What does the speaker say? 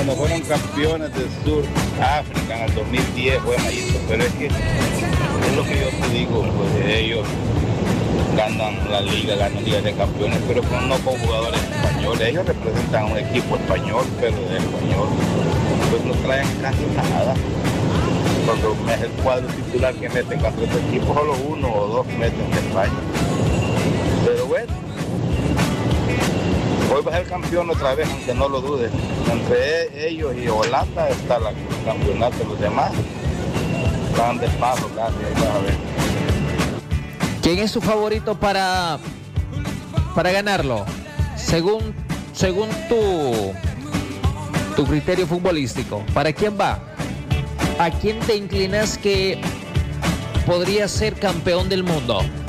cuando fueron campeones del Sur África en el 2010 fue Mayito, pero es que es lo que yo te digo, pues ellos ganan la liga, ganan Liga de Campeones, pero no con jugadores españoles. Ellos representan un equipo español, pero de español pues no traen casi nada. Porque es el cuadro titular que meten casi los equipos, solo uno o dos meten de España. Pero bueno, hoy va a ser campeón otra vez, aunque no lo dudes. Entre ellos y Holanda está el campeonato, los demás van de paso casi, ahí vas a ver. ¿Quién es su favorito para ganarlo? Según tu criterio futbolístico, ¿para quién va? ¿A quién te inclinas que podría ser campeón del mundo?